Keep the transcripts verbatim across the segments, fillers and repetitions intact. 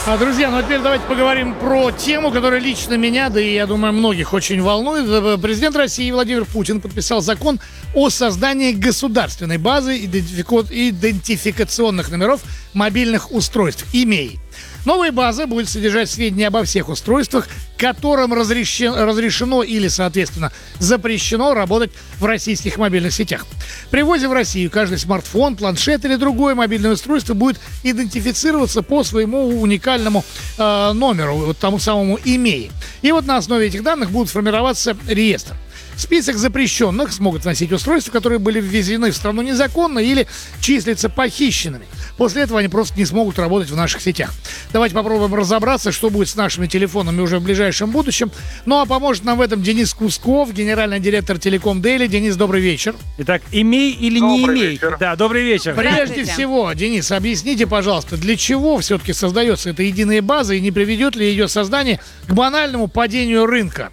А, друзья, ну а теперь давайте поговорим про тему, которая лично меня, да и, я думаю, многих очень волнует. Президент России Владимир Путин подписал закон о создании государственной базы идентифика- идентификационных номеров мобильных устройств, имей. Новая база будет содержать сведения обо всех устройствах, которым разрешено, разрешено или, соответственно, запрещено работать в российских мобильных сетях. При ввозе в Россию каждый смартфон, планшет или другое мобильное устройство будет идентифицироваться по своему уникальному э, номеру, вот тому самому имей. И вот на основе этих данных будут формироваться реестры. Список запрещенных смогут носить устройства, которые были ввезены в страну незаконно или числятся похищенными. После этого они просто не смогут работать в наших сетях. Давайте попробуем разобраться, что будет с нашими телефонами уже в ближайшем будущем. Ну а поможет нам в этом Денис Кусков, генеральный директор Телеком Дейли. Денис, добрый вечер. Итак, имей или не Добрый имей? вечер. Да, добрый вечер. Прежде всего, Денис, объясните, пожалуйста, для чего все-таки создается эта единая база и не приведет ли ее создание к банальному падению рынка?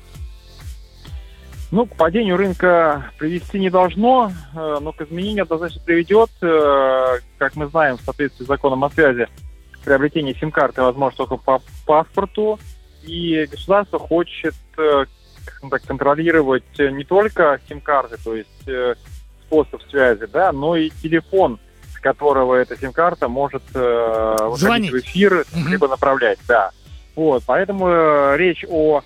Ну, к падению рынка привести не должно, э, но к изменению однозначно приведет. Э, как мы знаем, в соответствии с законом о связи, приобретение сим-карты возможно только по паспорту. И государство хочет э, так, контролировать не только сим-карты, то есть э, способ связи, да, но и телефон, с которого эта сим-карта может э, выходить в эфир, Мгм. либо направлять. Да. Вот, поэтому э, речь о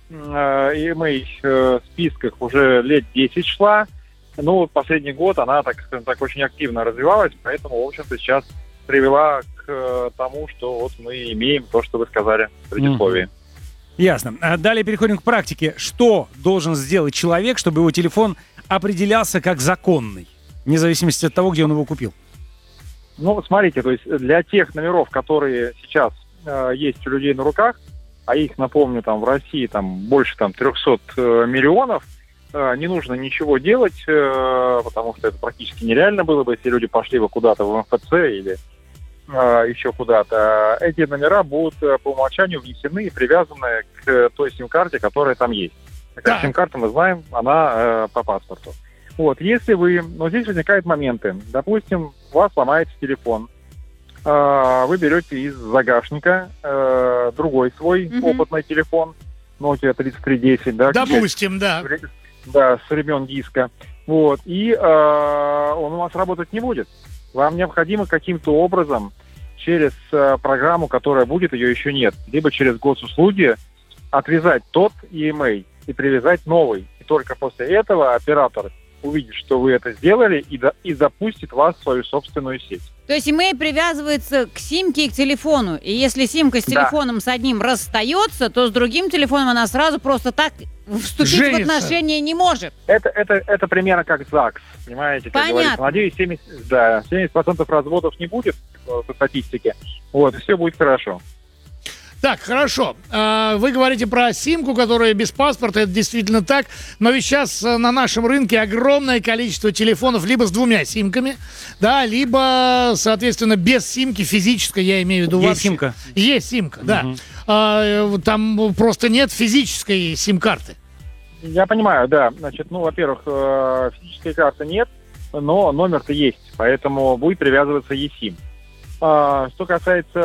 имей списках уже лет десять шла. Ну, вот последний год она, так скажем так, очень активно развивалась, поэтому, в общем-то, сейчас привела к тому, что вот мы имеем то, что вы сказали в предисловии. Ясно. А далее переходим к практике. Что должен сделать человек, чтобы его телефон определялся как законный, вне зависимости от того, где он его купил? Ну, смотрите, то есть для тех номеров, которые сейчас э, есть у людей на руках, а их, напомню, там в России там больше там триста э, миллионов, э, не нужно ничего делать, э, потому что это практически нереально было бы, если люди пошли бы куда-то в эм эф цэ или э, еще куда-то. Эти номера будут э, по умолчанию внесены и привязаны к той сим-карте, которая там есть. Такая Так. сим-карта, мы знаем, она э, по паспорту. Вот, если вы... Но здесь возникают моменты. Допустим, у вас ломается телефон, вы берете из загашника э, другой свой Мгм. опытный телефон, Nokia тридцать три десять, да, Допустим, да. да, с времен диска, вот, и э, он у вас работать не будет. Вам необходимо каким-то образом через э, программу, которая будет, ее еще нет, либо через госуслуги отвязать тот и эм эй и привязать новый. И только после этого оператор увидит, что вы это сделали, и, да, и запустит вас в свою собственную сеть. То есть имей привязывается к симке и к телефону. И если симка с Да. телефоном с одним расстается, то с другим телефоном она сразу просто так вступить Женится. в отношения не может. Это, это, это примерно как ЗАГС, понимаете, как Понятно. говорится. Надеюсь, семьдесят, да, семьдесят процентов разводов не будет э, по статистике. Вот, и все будет хорошо. Так, хорошо. А, Вы говорите про симку, которая без паспорта, это действительно так. Но ведь сейчас а, на нашем рынке огромное количество телефонов либо с двумя симками, да, либо, соответственно, без симки физической, я имею в виду Есть вообще. симка. Есть симка, да. Мгм. А, э, Там просто нет физической сим-карты. Я понимаю, да. Значит, ну, во-первых, э, физической карты нет, но номер-то есть, поэтому будет привязываться eSIM. А, что касается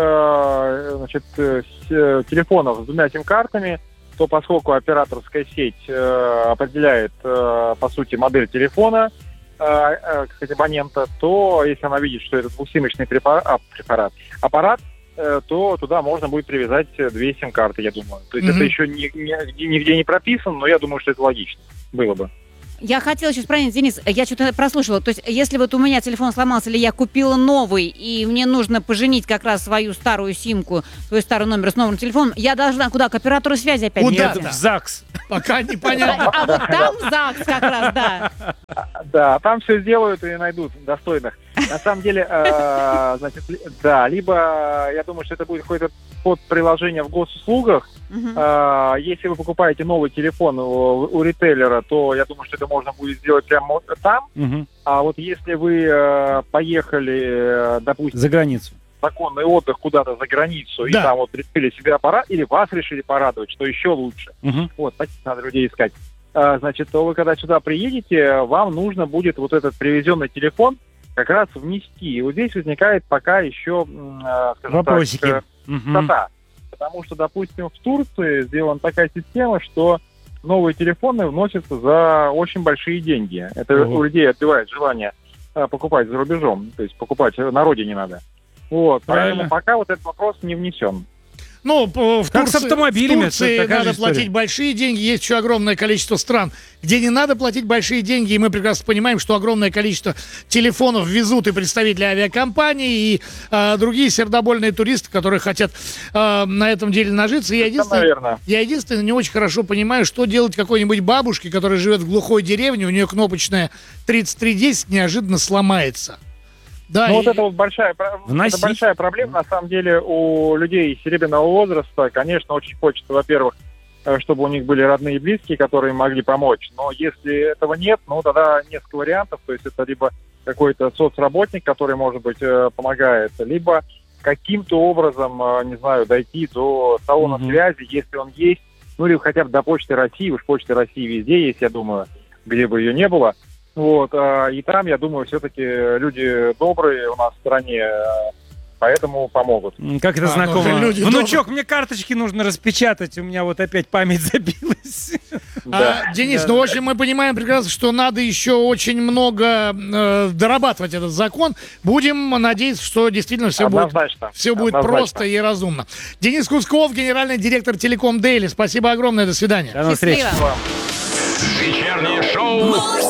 э, значит, э, с- э, телефонов с двумя сим-картами, то поскольку операторская сеть э, определяет, э, по сути, модель телефона э, э, как сказать, абонента, то если она видит, что это двухсимочный препарат, а, препарат, аппарат, э, то туда можно будет привязать э, две сим-карты, я думаю. То есть Мгм. это еще ни- ни- нигде не прописано, но я думаю, что это логично было бы. Я хотела еще спросить, Денис, я что-то прослушала. То есть, если вот у меня телефон сломался, или я купила новый, и мне нужно поженить как раз свою старую симку, свой старый номер с новым телефоном, я должна куда? К оператору связи опять Куда? идти? Нет, да. в ЗАГС. Пока непонятно. А вот там ЗАГС как раз, да. Да, там все сделают и найдут достойных. На самом деле, э, значит, ли- да, либо э, я думаю, что это будет какое-то подприложение в госуслугах. Мгм. Э, если вы покупаете новый телефон у, у ритейлера, то я думаю, что это можно будет сделать прямо вот там. Мгм. А вот если вы э, поехали, э, допустим, За границу. в законный отдых куда-то за границу, и Да. там вот решили себя порадовать, или вас решили порадовать, что еще лучше. Мгм. Вот, таких надо людей искать. А, значит, то вы когда сюда приедете, вам нужно будет вот этот привезенный телефон как раз внести. И вот здесь возникает пока еще, м, а, скажем Вопросики. так, Мгм. частота. потому что, допустим, в Турции сделана такая система, что новые телефоны вносятся за очень большие деньги. Это Ого. у людей отбивает желание а, покупать за рубежом, то есть покупать на родине надо. Вот, Правильно. поэтому пока вот этот вопрос не внесен. Ну, п- в Как с Турции, автомобилями, в Турции это такая же надо история. платить большие деньги. Есть еще огромное количество стран, где не надо платить большие деньги. И мы прекрасно понимаем, что огромное количество телефонов везут и представители авиакомпаний, и э, другие сердобольные туристы, которые хотят э, на этом деле нажиться. И я Это, единственное, наверное. я единственное не очень хорошо понимаю, что делать какой-нибудь бабушке, которая живет в глухой деревне, у нее кнопочная тридцать три десять неожиданно сломается. Да, Ну, и- вот это вот большая, про- Вносить. это большая проблема, на самом деле, у людей серебряного возраста. Конечно, очень хочется, во-первых, э, чтобы у них были родные и близкие, которые могли помочь. Но если этого нет, ну, тогда несколько вариантов. То есть это либо какой-то соцработник, который, может быть, э, помогает, либо каким-то образом, э, не знаю, дойти до салона Мгм. связи, если он есть, ну, или хотя бы до Почты России. Уж Почта России везде есть, я думаю, где бы ее не было. Вот, а, и там, я думаю, все-таки люди добрые у нас в стране, а, поэтому помогут. М, Как это А, ну, знакомо. люди Внучок, мне карточки нужно распечатать, у меня вот опять память забилась. Да. А, Денис, Да. ну, в общем, мы понимаем прекрасно, что надо еще очень много э, дорабатывать этот закон. Будем надеяться, что действительно все будет, Однозначно. все будет Однозначно. просто и разумно. Денис Кусков, генеральный директор Телеком Дейли. Спасибо огромное, до свидания. До новых встреч. Счастливо. Вечернее шоу